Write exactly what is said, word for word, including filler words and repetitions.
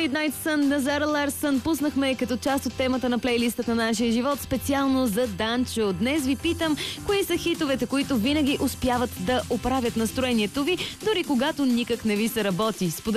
Midnight Sun на Зара Ларсън пуснахме като част от темата на плейлистата на нашия живот, специално за Данчо. Днес ви питам, кои са хитовете, които винаги успяват да оправят настроението ви, дори когато никак не ви се работи.